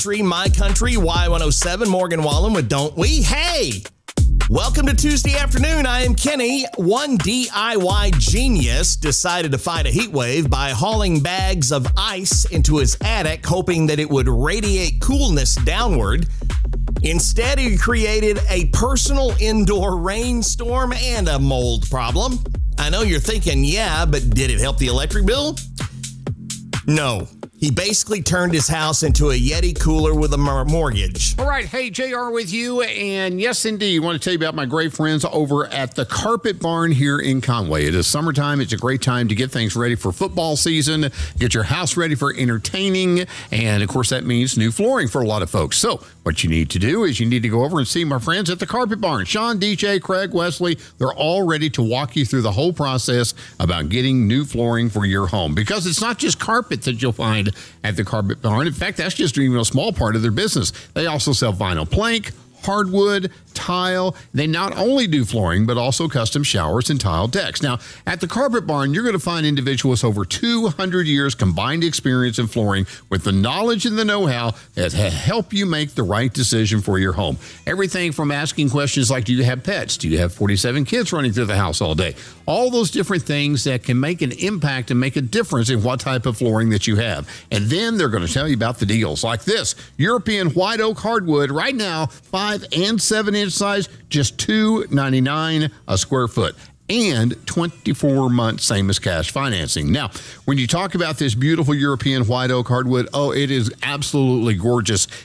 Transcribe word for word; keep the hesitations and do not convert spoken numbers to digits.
Country, My Country, Y one oh seven, Morgan Wallen with Don't We? Hey! Welcome to Tuesday afternoon. I am Kenny. One D I Y genius decided to fight a heat wave by hauling bags of ice into his attic, hoping that it would radiate coolness downward. Instead, he created a personal indoor rainstorm and a mold problem. I know you're thinking, yeah, but did it help the electric bill? No. He basically turned his house into a Yeti cooler with a mortgage. All right. Hey, J R with you. And yes, indeed, I want to tell you about my great friends over at the Carpet Barn here in Conway. It is summertime. It's a great time to get things ready for football season, get your house ready for entertaining. And of course, that means new flooring for a lot of folks. So what you need to do is you need to go over and see my friends at the Carpet Barn. Sean, D J, Craig, Wesley, they're all ready to walk you through the whole process about getting new flooring for your home, because it's not just carpet that you'll find at the Carpet Barn. In fact, that's just even a small part of their business. They also sell vinyl plank, hardwood, tile. They not only do flooring, but also custom showers and tile decks. Now, at the Carpet Barn, you're going to find individuals over two hundred years combined experience in flooring with the knowledge and the know-how that help you make the right decision for your home. Everything from asking questions like, do you have pets? Do you have forty-seven kids running through the house all day? All those different things that can make an impact and make a difference in what type of flooring that you have. And then they're going to tell you about the deals like this. European white oak hardwood right now, five and seven inch size, just two ninety-nine a square foot, and twenty-four months same as cash financing. Now, when you talk about this beautiful European white oak hardwood, oh, it is absolutely gorgeous.